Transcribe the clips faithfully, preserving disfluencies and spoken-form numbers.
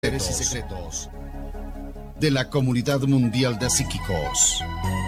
y secretos de la Comunidad Mundial de Psíquicos.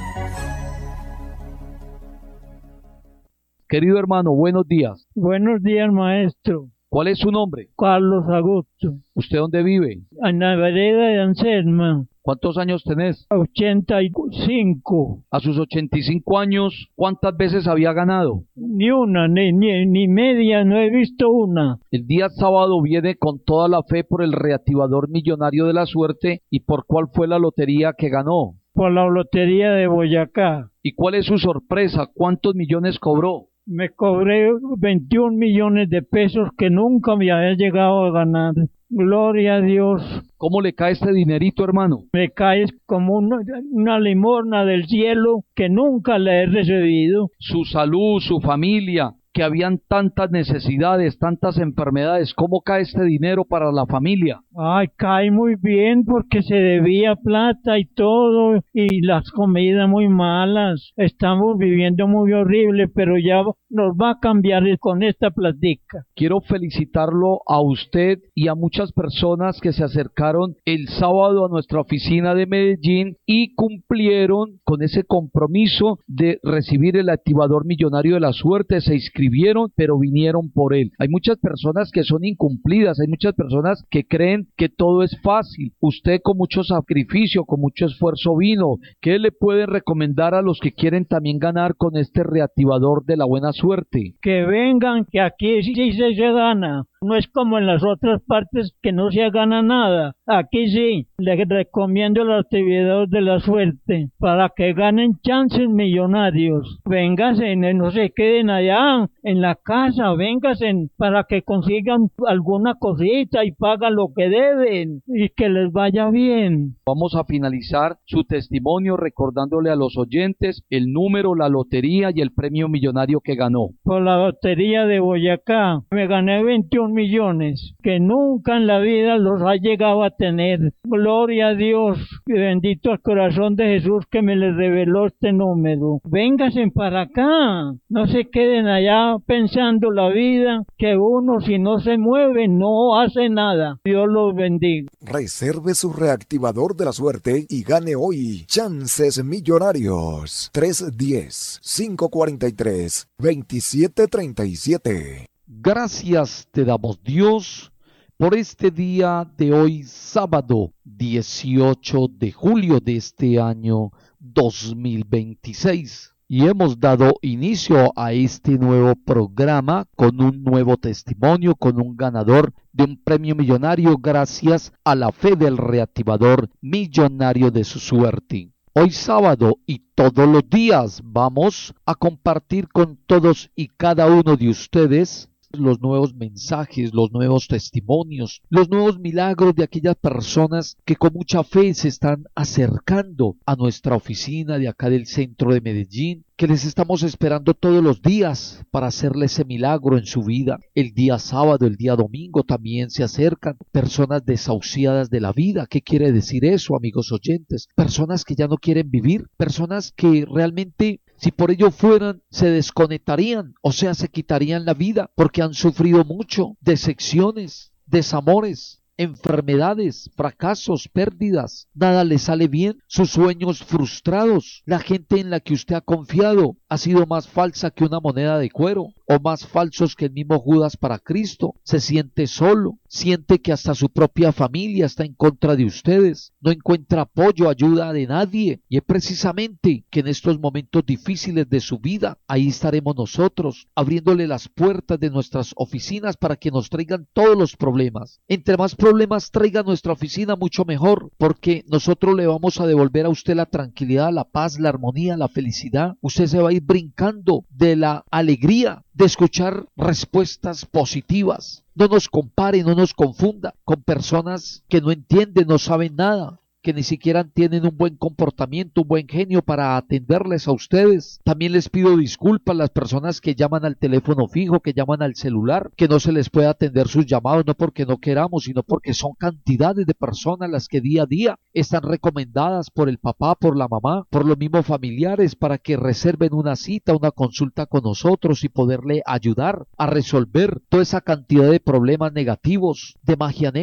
Querido hermano, buenos días. Buenos días, maestro. ¿Cuál es su nombre? Carlos Augusto. ¿Usted dónde vive? En la vereda de Anselma. ¿Cuántos años tenés? ochenta y cinco. A sus ochenta y cinco años, ¿cuántas veces había ganado? Ni una, ni, ni, ni media, no he visto una. El día sábado viene con toda la fe por el reactivador millonario de la suerte. ¿Y por cuál fue la lotería que ganó? Por la lotería de Boyacá. ¿Y cuál es su sorpresa? ¿Cuántos millones cobró? Me cobré veintiún millones de pesos que nunca me había llegado a ganar. Gloria a Dios. ¿Cómo le cae este dinerito, hermano? Me cae como una, una limosna del cielo que nunca le he recibido. Su salud, su familia, que habían tantas necesidades, tantas enfermedades. ¿Cómo cae este dinero para la familia? Ay, cae muy bien porque se debía plata y todo, y las comidas muy malas. Estamos viviendo muy horrible, pero ya nos va a cambiar con esta platica. Quiero felicitarlo a usted y a muchas personas que se acercaron el sábado a nuestra oficina de Medellín y cumplieron con ese compromiso de recibir el activador millonario de la suerte. Se inscribieron, pero vinieron por él. Hay muchas personas que son incumplidas, hay muchas personas que creen que todo es fácil. Usted con mucho sacrificio, con mucho esfuerzo vino. ¿Qué le puede recomendar a los que quieren también ganar con este reactivador de la buena suerte? Que vengan, que aquí sí se, se gana. No es como en las otras partes que no se gana nada. Aquí sí, les recomiendo la actividad de la suerte para que ganen chances millonarios. Vénganse, no se queden allá en la casa, vénganse para que consigan alguna cosita y pagan lo que deben y que les vaya bien. Vamos a finalizar su testimonio recordándole a los oyentes el número, la lotería y el premio millonario que ganó. Por la lotería de Boyacá me gané veintiún millones, que nunca en la vida los ha llegado a tener. Gloria a Dios y bendito el corazón de Jesús que me les reveló este número. Vénganse para acá, no se queden allá pensando la vida, que uno si no se mueve no hace nada. Dios los bendiga. Reserve su reactivador de la suerte y gane hoy chances millonarios. tres uno cero, cinco cuatro tres, dos siete tres siete. Gracias te damos, Dios, por este día de hoy, sábado dieciocho de julio de este año dos mil veintiséis. Y hemos dado inicio a este nuevo programa con un nuevo testimonio, con un ganador de un premio millonario gracias a la fe del reactivador millonario de su suerte. Hoy sábado y todos los días vamos a compartir con todos y cada uno de ustedes los nuevos mensajes, los nuevos testimonios, los nuevos milagros de aquellas personas que con mucha fe se están acercando a nuestra oficina de acá del centro de Medellín, que les estamos esperando todos los días para hacerle ese milagro en su vida. El día sábado, el día domingo también se acercan personas desahuciadas de la vida. ¿Qué quiere decir eso, amigos oyentes? Personas que ya no quieren vivir, personas que realmente, si por ello fueran, se desconectarían, o sea, se quitarían la vida porque han sufrido mucho, decepciones, desamores, enfermedades, fracasos, pérdidas, nada le sale bien, sus sueños frustrados, la gente en la que usted ha confiado ha sido más falsa que una moneda de cuero, o más falsos que el mismo Judas para Cristo. Se siente solo, siente que hasta su propia familia está en contra de ustedes, no encuentra apoyo, ayuda de nadie, y es precisamente que en estos momentos difíciles de su vida, ahí estaremos nosotros, abriéndole las puertas de nuestras oficinas para que nos traigan todos los problemas. Entre más problemas traiga nuestra oficina, mucho mejor, porque nosotros le vamos a devolver a usted la tranquilidad, la paz, la armonía, la felicidad. Usted se va a ir brincando de la alegría de escuchar respuestas positivas. No nos compare, no nos confunda con personas que no entienden, no saben nada, que ni siquiera tienen un buen comportamiento, un buen genio para atenderles a ustedes. También les pido disculpas a las personas que llaman al teléfono fijo, que llaman al celular, que no se les puede atender sus llamados, no porque no queramos, sino porque son cantidades de personas las que día a día están recomendadas por el papá, por la mamá, por los mismos familiares, para que reserven una cita, una consulta con nosotros y poderle ayudar a resolver toda esa cantidad de problemas negativos, de magia negra,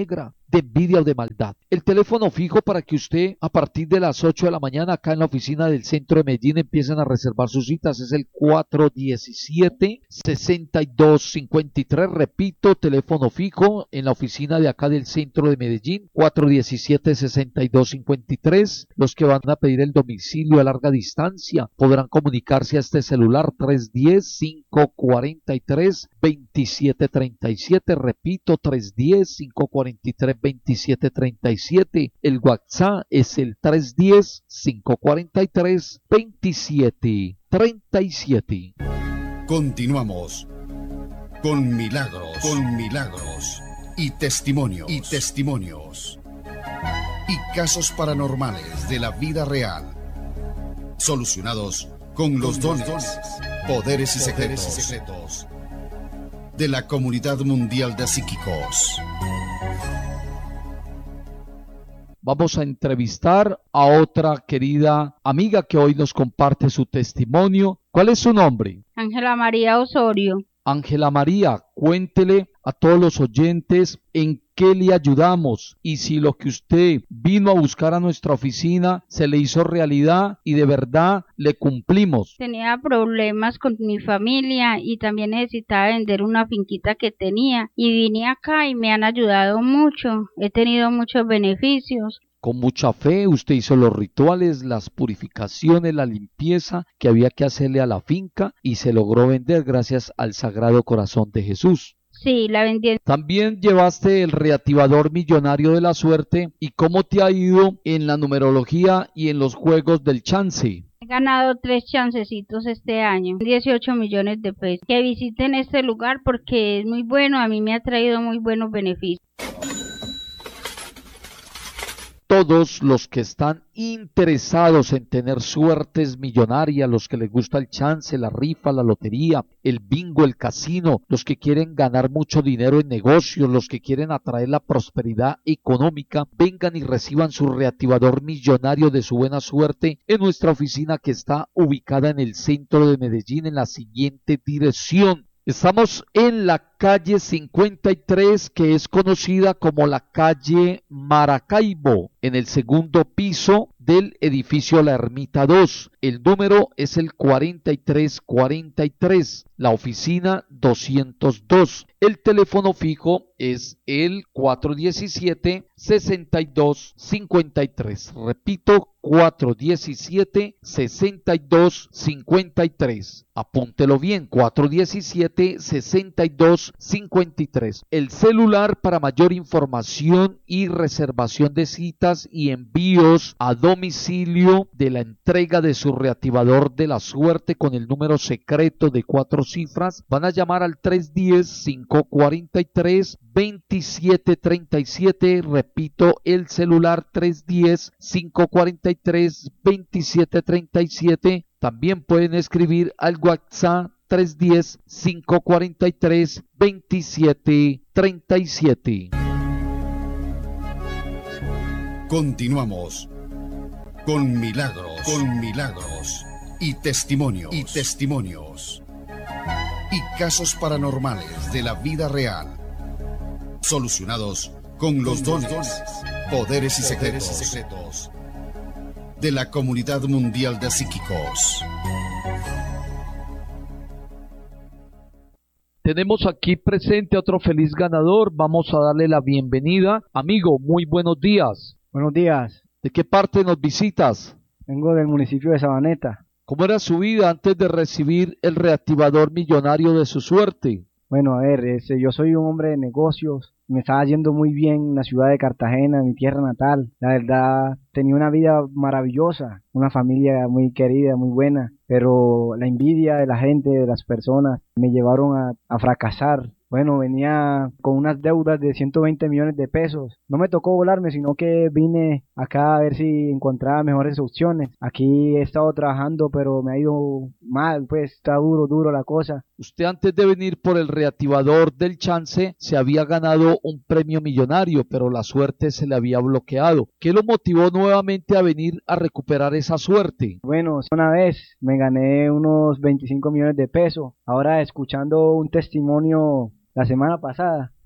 de envidia o de maldad. El teléfono fijo para que usted a partir de las ocho de la mañana acá en la oficina del centro de Medellín empiecen a reservar sus citas es el cuatro diecisiete, sesenta y dos cincuenta y tres. Repito, teléfono fijo en la oficina de acá del centro de Medellín, cuatro diecisiete, sesenta y dos cincuenta y tres. Los que van a pedir el domicilio a larga distancia podrán comunicarse a este celular tres diez, cinco cuarenta y tres, veintisiete treinta y siete. Repito, tres diez, cinco cuarenta y tres, veintisiete treinta y siete. El WhatsApp es el tres diez, cinco cuarenta y tres, veintisiete treinta y siete. Continuamos con Milagros, con Milagros y testimonios, y testimonios y casos paranormales de la vida real, solucionados con los con dones, dones, poderes, y, secretos poderes y secretos de la Comunidad Mundial de Psíquicos. Vamos a entrevistar a otra querida amiga que hoy nos comparte su testimonio. ¿Cuál es su nombre? Ángela María Osorio. Ángela María, cuéntele a todos los oyentes en qué le ayudamos y si lo que usted vino a buscar a nuestra oficina se le hizo realidad y de verdad le cumplimos. Tenía problemas con mi familia y también necesitaba vender una finquita que tenía y vine acá y me han ayudado mucho. He tenido muchos beneficios. Con mucha fe usted hizo los rituales, las purificaciones, la limpieza que había que hacerle a la finca y se logró vender gracias al Sagrado Corazón de Jesús. Sí, la vendí. También llevaste el reactivador millonario de la suerte. ¿Y cómo te ha ido en la numerología y en los juegos del chance? He ganado tres chancecitos este año, dieciocho millones de pesos. Que visiten este lugar porque es muy bueno, a mí me ha traído muy buenos beneficios. Todos los que están interesados en tener suertes millonarias, los que les gusta el chance, la rifa, la lotería, el bingo, el casino, los que quieren ganar mucho dinero en negocios, los que quieren atraer la prosperidad económica, vengan y reciban su reactivador millonario de su buena suerte en nuestra oficina que está ubicada en el centro de Medellín en la siguiente dirección. Estamos en la calle cincuenta y tres, que es conocida como la calle Maracaibo, en el segundo piso del edificio La Ermita dos. El número es el cuarenta y tres cuarenta y tres, la oficina doscientos dos. El teléfono fijo es el cuatro diecisiete, sesenta y dos cincuenta y tres. Repito, cuatro diecisiete, sesenta y dos cincuenta y tres. Apúntelo bien, cuatro diecisiete, sesenta y dos cincuenta y tres. El celular para mayor información y reservación de citas y envíos a domicilio de la entrega de su reactivador de la suerte con el número secreto de cuatro cifras. Van a llamar al tres diez, cinco cuarenta y tres, veintisiete treinta y siete. Repito, el celular tres diez, cinco cuarenta y tres, veintisiete treinta y siete. También pueden escribir al WhatsApp tres diez, cinco cuarenta y tres, veintisiete treinta y siete. Continuamos con Milagros, con Milagros y testimonios, y testimonios y casos paranormales de la vida real, solucionados con los dones, poderes y secretos, y secretos de la Comunidad Mundial de Psíquicos. Tenemos aquí presente a otro feliz ganador. Vamos a darle la bienvenida. Amigo, muy buenos días. Buenos días. ¿De qué parte nos visitas? Vengo del municipio de Sabaneta. ¿Cómo era su vida antes de recibir el reactivador millonario de su suerte? Bueno, a ver, ese, yo soy un hombre de negocios. Me estaba yendo muy bien en la ciudad de Cartagena, mi tierra natal. La verdad, tenía una vida maravillosa, una familia muy querida, muy buena. Pero la envidia de la gente, de las personas, me llevaron a, a fracasar. Bueno, venía con unas deudas de ciento veinte millones de pesos. No me tocó volarme, sino que vine acá a ver si encontraba mejores opciones. Aquí he estado trabajando, pero me ha ido mal, pues está duro, duro la cosa. Usted antes de venir por el reactivador del chance se había ganado un premio millonario, pero la suerte se le había bloqueado. ¿Qué lo motivó nuevamente a venir a recuperar esa suerte? Bueno, una vez me gané unos veinticinco millones de pesos. Ahora, escuchando un testimonio la semana pasada,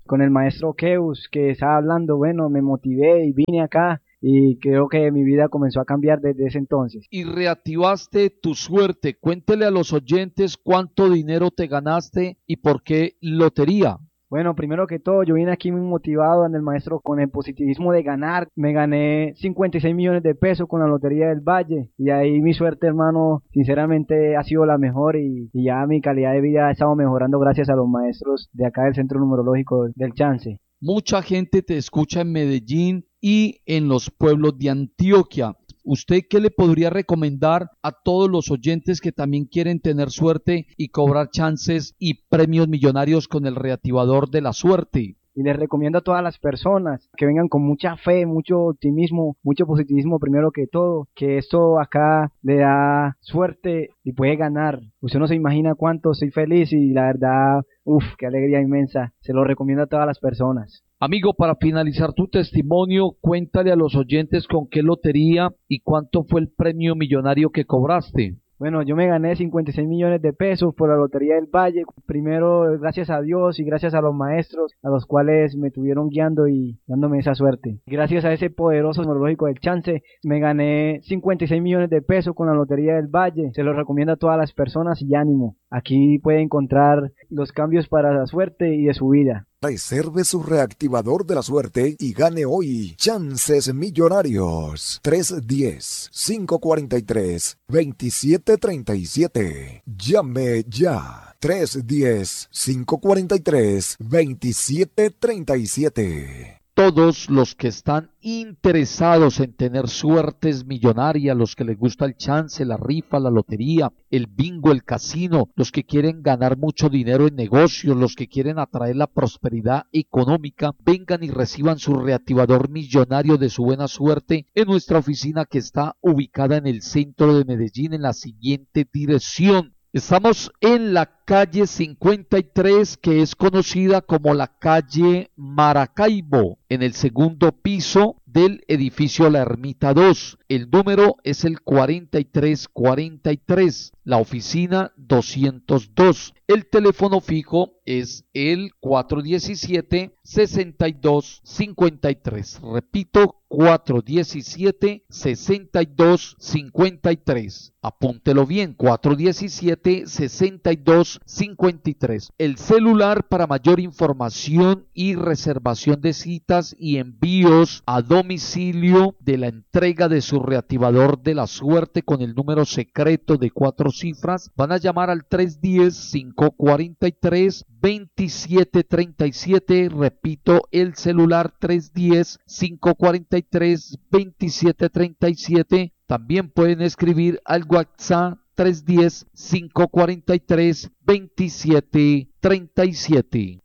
con el maestro Keus, que estaba hablando, bueno, me motivé y vine acá. Y creo que mi vida comenzó a cambiar desde ese entonces. Y reactivaste tu suerte. Cuéntele a los oyentes cuánto dinero te ganaste y por qué lotería. Bueno, primero que todo, yo vine aquí muy motivado en el maestro con el positivismo de ganar. Me gané cincuenta y seis millones de pesos con la Lotería del Valle. Y ahí mi suerte, hermano, sinceramente ha sido la mejor y, y ya mi calidad de vida ha estado mejorando gracias a los maestros de acá del Centro Numerológico del Chance. Mucha gente te escucha en Medellín y en los pueblos de Antioquia. ¿Usted qué le podría recomendar a todos los oyentes que también quieren tener suerte y cobrar chances y premios millonarios con el reactivador de la suerte? Y les recomiendo a todas las personas que vengan con mucha fe, mucho optimismo, mucho positivismo primero que todo, que esto acá le da suerte y puede ganar. Usted no se imagina cuánto estoy feliz y la verdad, uff, qué alegría inmensa. Se lo recomiendo a todas las personas. Amigo, para finalizar tu testimonio, cuéntale a los oyentes con qué lotería y cuánto fue el premio millonario que cobraste. Bueno, yo me gané cincuenta y seis millones de pesos por la Lotería del Valle. Primero, gracias a Dios y gracias a los maestros, a los cuales me estuvieron guiando y dándome esa suerte. Gracias a ese poderoso numerológico del Chance, me gané cincuenta y seis millones de pesos con la Lotería del Valle. Se lo recomiendo a todas las personas y ánimo. Aquí puede encontrar los cambios para la suerte y de su vida. Reserve su reactivador de la suerte y gane hoy chances millonarios. tres uno cero, cinco cuatro tres, dos siete tres siete. Llame ya. tres uno cero, cinco cuatro tres, dos siete tres siete. Todos los que están interesados en tener suertes millonarias, los que les gusta el chance, la rifa, la lotería, el bingo, el casino, los que quieren ganar mucho dinero en negocios, los que quieren atraer la prosperidad económica, vengan y reciban su reactivador millonario de su buena suerte en nuestra oficina que está ubicada en el centro de Medellín en la siguiente dirección. Estamos en la calle cincuenta y tres, que es conocida como la calle Maracaibo, en el segundo piso del edificio La Ermita dos. El número es el cuarenta y tres cuarenta y tres, la oficina doscientos dos. El teléfono fijo es el cuatro uno siete, seis dos cinco tres. Repito, cuatro uno siete, seis dos cinco tres. Apúntelo bien, cuatro uno siete, seis dos cinco tres. El celular para mayor información y reservación de citas y envíos a domicilio de la entrega de su reactivador de la suerte con el número secreto de cuatro cifras. Van a llamar al tres uno cero, cinco cuatro tres, dos siete tres siete. Repito, el celular tres uno cero, cinco cuatro tres, dos siete tres siete. También pueden escribir al WhatsApp tres uno cero, cinco cuatro tres, dos siete tres siete.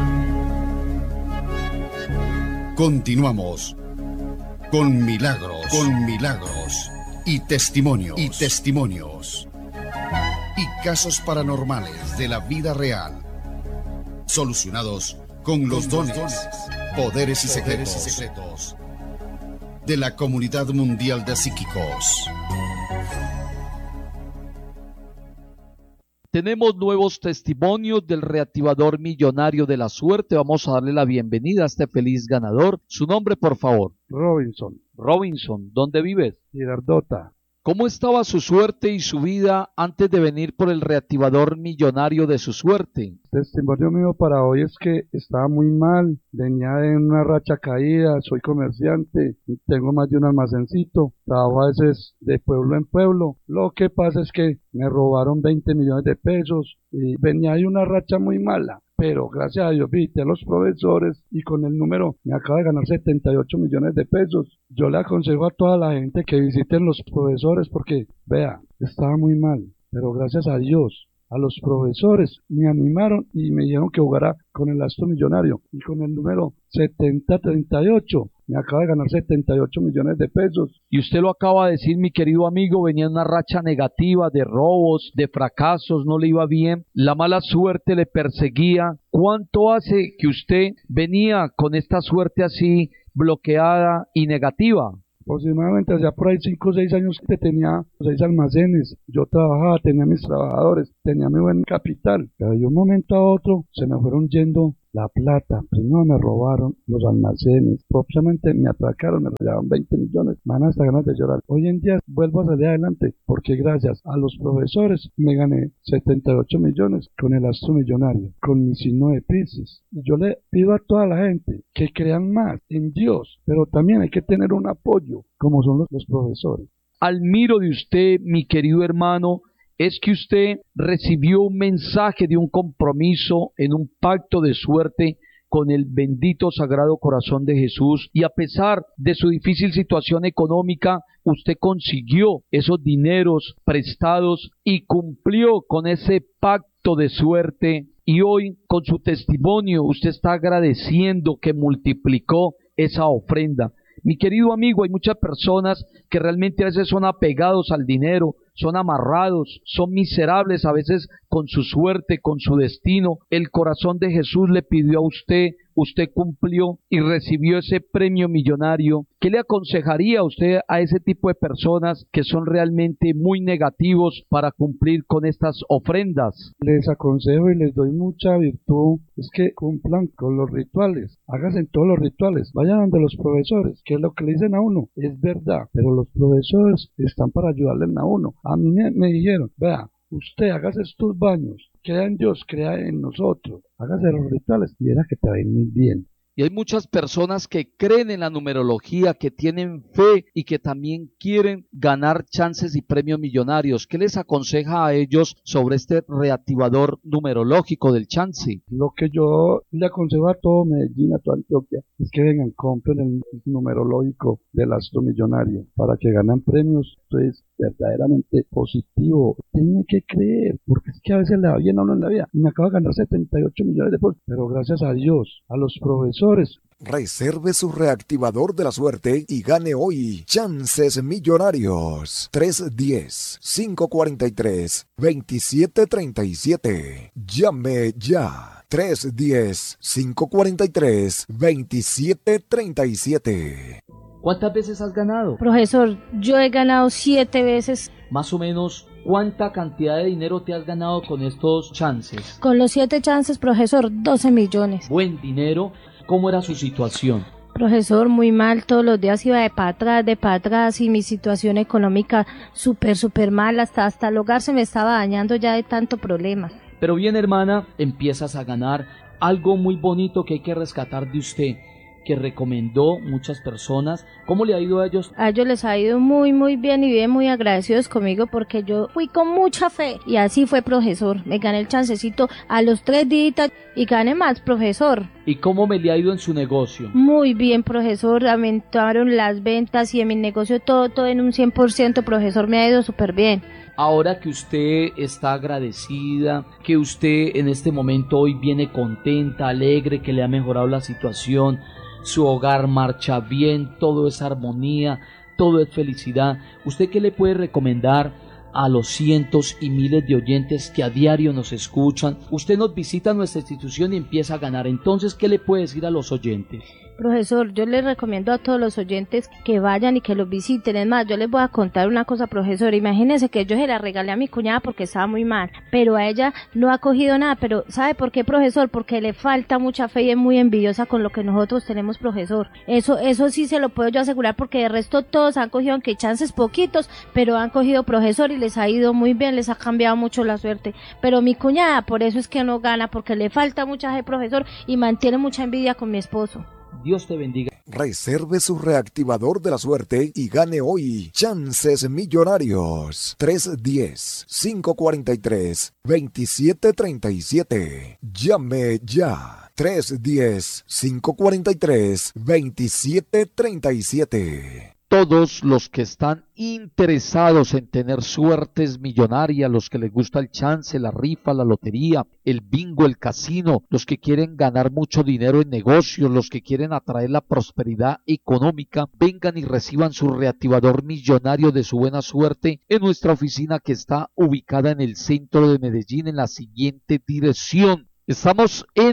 Continuamos con Milagros, con Milagros y testimonios, y testimonios y casos paranormales de la vida real, solucionados con los dones, poderes y secretos, y secretos de la comunidad mundial de psíquicos. Tenemos nuevos testimonios del reactivador millonario de la suerte. Vamos a darle la bienvenida a este feliz ganador. Su nombre, por favor. Robinson. Robinson, ¿dónde vives? Girardota. ¿Cómo estaba su suerte y su vida antes de venir por el reactivador millonario de su suerte? Testimonio mío para hoy es que estaba muy mal, venía en una racha caída, soy comerciante, tengo más de un almacencito, trabajo a veces de pueblo en pueblo. Lo que pasa es que me robaron veinte millones de pesos y venía de una racha muy mala. Pero gracias a Dios visité a los profesores y con el número me acaba de ganar setenta y ocho millones de pesos. Yo le aconsejo a toda la gente que visiten los profesores porque, vea, estaba muy mal, pero gracias a Dios, a los profesores me animaron y me dijeron que jugara con el astro millonario y con el número setenta treinta y ocho me acaba de ganar setenta y ocho millones de pesos. Y usted lo acaba de decir, mi querido amigo, venía en una racha negativa de robos, de fracasos, no le iba bien, la mala suerte le perseguía. ¿Cuánto hace que usted venía con esta suerte así bloqueada y negativa? Aproximadamente hacía por ahí cinco o seis años que tenía seis almacenes, yo trabajaba, tenía mis trabajadores, tenía mi buen capital, pero de un momento a otro se me fueron yendo la plata, primero me robaron los almacenes, propiamente me atracaron, me robaron veinte millones, me dan hasta ganas de llorar. Hoy en día vuelvo a salir adelante, porque gracias a los profesores me gané setenta y ocho millones con el astro millonario, con mi signo de Piscis. Y yo le pido a toda la gente que crean más en Dios, pero también hay que tener un apoyo, como son los, los profesores. Admiro de usted, mi querido hermano, es que usted recibió un mensaje de un compromiso en un pacto de suerte con el bendito Sagrado Corazón de Jesús, y a pesar de su difícil situación económica, usted consiguió esos dineros prestados y cumplió con ese pacto de suerte, y hoy con su testimonio usted está agradeciendo que multiplicó esa ofrenda. Mi querido amigo, hay muchas personas que realmente a veces son apegados al dinero, son amarrados, son miserables a veces con su suerte, con su destino. El corazón de Jesús le pidió a usted, usted cumplió y recibió ese premio millonario. ¿Qué le aconsejaría a usted a ese tipo de personas que son realmente muy negativos para cumplir con estas ofrendas? Les aconsejo y les doy mucha virtud, es que cumplan con los rituales, háganse todos los rituales, vayan donde los profesores, que es lo que le dicen a uno, es verdad, pero los profesores están para ayudarle a uno. A mí me, me dijeron, vea, usted hágase estos baños, crea en Dios, crea en nosotros, hágase los rituales y verá que te va a ir muy bien. Y hay muchas personas que creen en la numerología, que tienen fe y que también quieren ganar chances y premios millonarios. ¿Qué les aconseja a ellos sobre este reactivador numerológico del chance? Lo que yo le aconsejo a todo Medellín, a toda Antioquia, es que vengan, compren el numerológico del astro millonario para que ganen premios. Entonces, verdaderamente positivo. Tiene que creer, porque es que a veces le va bien a uno en la vida. Y me acabo de ganar setenta y ocho millones de pesos, pero gracias a Dios, a los profesores. Reserve su reactivador de la suerte y gane hoy chances millonarios. tres uno cero, cinco cuatro tres, dos siete tres siete. Llame ya. tres uno cero, cinco cuatro tres, dos siete tres siete. ¿Cuántas veces has ganado? Profesor, yo he ganado siete veces. Más o menos, ¿cuánta cantidad de dinero te has ganado con estos chances? Con los siete chances, profesor, doce millones. Buen dinero. ¿Cómo era su situación? Profesor, muy mal, todos los días iba de para atrás, de para atrás, y mi situación económica súper, súper mal, hasta, hasta el hogar se me estaba dañando ya de tanto problema. Pero bien, hermana, empiezas a ganar algo muy bonito que hay que rescatar de usted, que recomendó muchas personas. ¿Cómo le ha ido a ellos? A ellos les ha ido muy muy bien y bien muy agradecidos conmigo porque yo fui con mucha fe y así fue, profesor. Me gané el chancecito a los tres días y gané más, profesor. ¿Y cómo me le ha ido en su negocio? Muy bien, profesor, aumentaron las ventas y en mi negocio todo, todo en un cien por ciento, profesor, me ha ido súper bien. Ahora que usted está agradecida, que usted en este momento hoy viene contenta, alegre, que le ha mejorado la situación, su hogar marcha bien, todo es armonía, todo es felicidad, ¿usted qué le puede recomendar a los cientos y miles de oyentes que a diario nos escuchan? Usted nos visita nuestra institución y empieza a ganar, entonces, ¿qué le puede decir a los oyentes? Profesor, yo les recomiendo a todos los oyentes que vayan y que los visiten. Es más, yo les voy a contar una cosa, profesor. Imagínense que yo se la regalé a mi cuñada porque estaba muy mal, pero a ella no ha cogido nada. Pero ¿sabe por qué, profesor? Porque le falta mucha fe y es muy envidiosa con lo que nosotros tenemos, profesor. Eso eso sí se lo puedo yo asegurar, porque de resto todos han cogido, aunque chances poquitos, pero han cogido, profesor, y les ha ido muy bien, les ha cambiado mucho la suerte. Pero mi cuñada, por eso es que no gana, porque le falta mucha fe, profesor, y mantiene mucha envidia con mi esposo. Dios te bendiga. Reserve su reactivador de la suerte y gane hoy chances millonarios. tres uno cero, cinco cuatro tres, dos siete tres siete. Llame ya. tres uno cero, cinco cuatro tres, dos siete tres siete. Todos los que están interesados en tener suertes millonarias, los que les gusta el chance, la rifa, la lotería, el bingo, el casino, los que quieren ganar mucho dinero en negocios, los que quieren atraer la prosperidad económica, vengan y reciban su reactivador millonario de su buena suerte en nuestra oficina, que está ubicada en el centro de Medellín, en la siguiente dirección. Estamos en la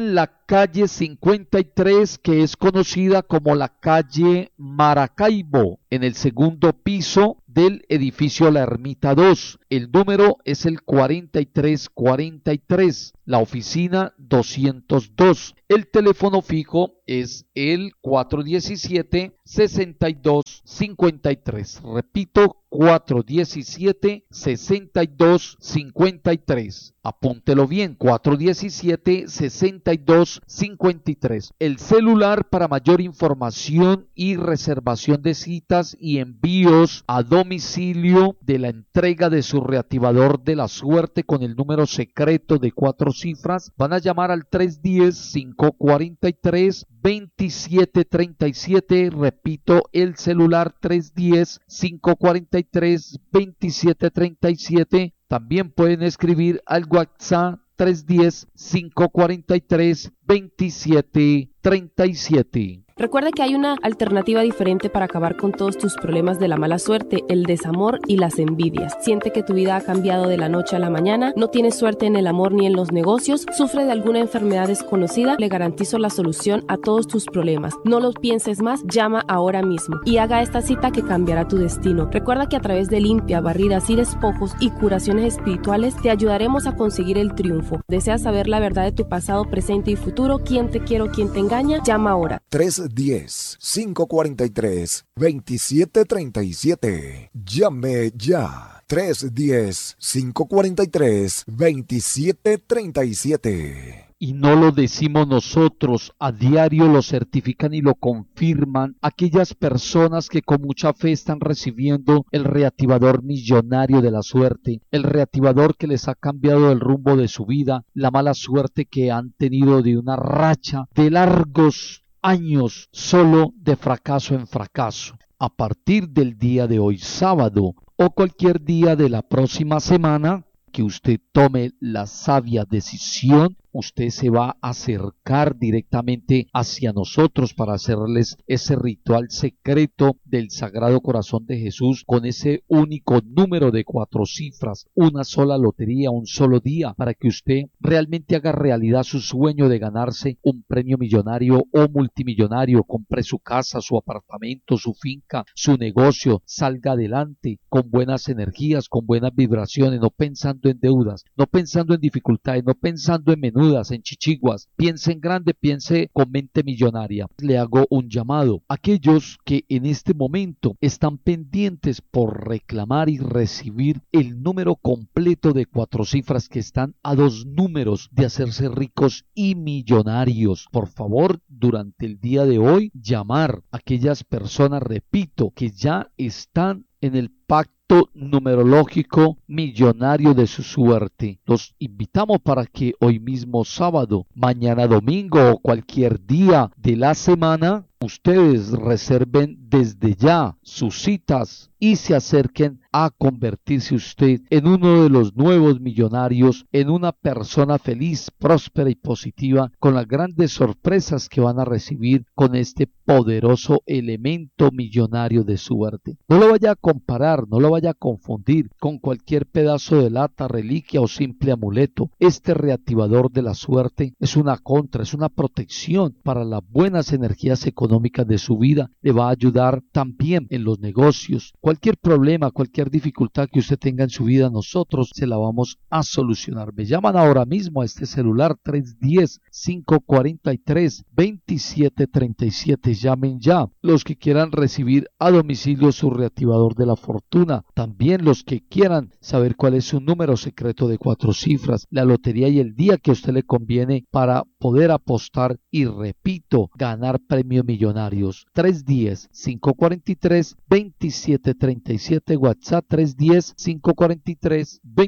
calle cincuenta y tres, que es conocida como la calle Maracaibo, en el segundo piso del edificio La Ermita dos. El número es el cuarenta y tres cuarenta y tres, la oficina doscientos dos. El teléfono fijo es el cuatro diecisiete, sesenta y dos cincuenta y tres. Repito, cuatro diecisiete, sesenta y dos cincuenta y tres. Apúntelo bien, cuatro diecisiete, sesenta y dos cincuenta y tres. El celular para mayor información y reservación de citas y envíos a domicilio de la entrega de su reactivador de la suerte con el número secreto de cuatro cifras, van a llamar al tres uno cero, cinco cuatro tres, dos siete tres siete. Repito, el celular tres uno cero, cinco cuatro tres, dos siete tres siete. También pueden escribir al WhatsApp tres uno cero, cinco cuatro tres, dos siete tres siete. Recuerda que hay una alternativa diferente para acabar con todos tus problemas de la mala suerte, el desamor y las envidias. Siente que tu vida ha cambiado de la noche a la mañana, no tienes suerte en el amor ni en los negocios, sufre de alguna enfermedad desconocida, le garantizo la solución a todos tus problemas. No los pienses más, llama ahora mismo y haga esta cita que cambiará tu destino. Recuerda que a través de limpia, barridas y despojos y curaciones espirituales te ayudaremos a conseguir el triunfo. ¿Deseas saber la verdad de tu pasado, presente y futuro? ¿Quién te quiere o quién te engaña? Llama ahora. tres uno cero, cinco cuatro tres, dos siete tres siete. Llame ya. tres uno cero, cinco cuatro tres, dos siete tres siete. Y no lo decimos nosotros, a diario lo certifican y lo confirman aquellas personas que con mucha fe están recibiendo el reactivador millonario de la suerte, el reactivador que les ha cambiado el rumbo de su vida, la mala suerte que han tenido de una racha de largos años solo de fracaso en fracaso. A partir del día de hoy, sábado, o cualquier día de la próxima semana, que usted tome la sabia decisión, usted se va a acercar directamente hacia nosotros para hacerles ese ritual secreto del Sagrado Corazón de Jesús con ese único número de cuatro cifras, una sola lotería, un solo día, para que usted realmente haga realidad su sueño de ganarse un premio millonario o multimillonario, compre su casa, su apartamento, su finca, su negocio, salga adelante con buenas energías, con buenas vibraciones, no pensando en deudas, no pensando en dificultades, no pensando en menú, en chichiguas. Piense en grande, piense con mente millonaria. Le hago un llamado a aquellos que en este momento están pendientes por reclamar y recibir el número completo de cuatro cifras, que están a dos números de hacerse ricos y millonarios. Por favor, durante el día de hoy, llamar a aquellas personas, repito, que ya están en el pacto numerológico millonario de su suerte. Los invitamos para que hoy mismo sábado, mañana domingo o cualquier día de la semana, ustedes reserven desde ya sus citas y se acerquen a convertirse usted en uno de los nuevos millonarios, en una persona feliz, próspera y positiva, con las grandes sorpresas que van a recibir con este poderoso elemento millonario de suerte. No lo vaya a comparar, no lo vaya a confundir con cualquier pedazo de lata, reliquia o simple amuleto. Este reactivador de la suerte es una contra, es una protección para las buenas energías económicas de su vida. Le va a ayudar también en los negocios. Cualquier problema, cualquier dificultad que usted tenga en su vida, nosotros se la vamos a solucionar. Me llaman ahora mismo a este celular tres uno cero, cinco cuatro tres, dos siete tres siete. Llamen ya los que quieran recibir a domicilio su reactivador de la fortuna. También los que quieran saber cuál es su número secreto de cuatro cifras, la lotería y el día que a usted le conviene para poder apostar y, repito, ganar premios millonarios. tres uno cero, cinco cuatro tres, dos siete tres siete, WhatsApp tres uno cero, cinco cuatro tres, dos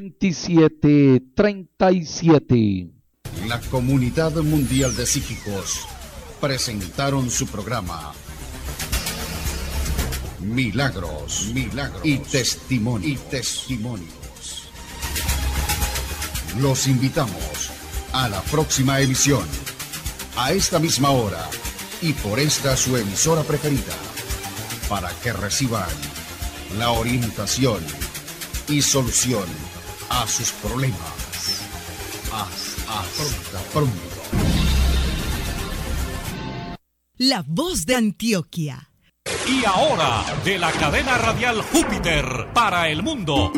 siete tres siete. La Comunidad Mundial de Psíquicos presentaron su programa Milagros, Milagros y Testimonios. Y testimonios. Los invitamos a la próxima emisión, a esta misma hora y por esta su emisora preferida, para que reciban la orientación y solución a sus problemas. Hasta pronto. la voz de Antioquia. Y ahora, de la cadena radial Júpiter para el mundo,